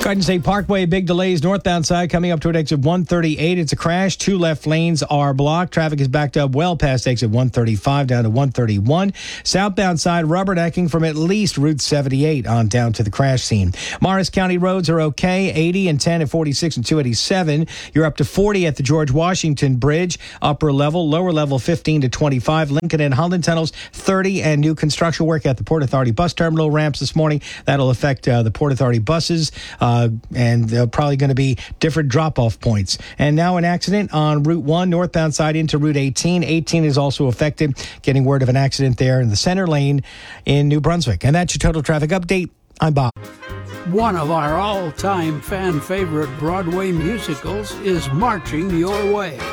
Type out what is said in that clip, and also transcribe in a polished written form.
Garden State Parkway, big delays northbound side coming up toward exit 138. It's a crash. 2 left lanes are blocked. Traffic is backed up well past exit 135 down to 131. Southbound side rubbernecking from at least Route 78 on down to the crash scene. Morris County roads are okay. 80 and 10 at 46 and 287. You're up to 40 at the George Washington Bridge. Upper level, lower level 15 to 25. Lincoln and Holland tunnels 30, and new construction work at the Port Authority bus terminal ramps this morning. That'll affect the Port Authority buses. And probably going to be different drop-off points. And now an accident on Route 1, northbound side into Route 18. 18 is also affected. Getting word of an accident there in the center lane in New Brunswick. And that's your total traffic update. I'm Bob. One of our all-time fan favorite Broadway musicals is marching your way.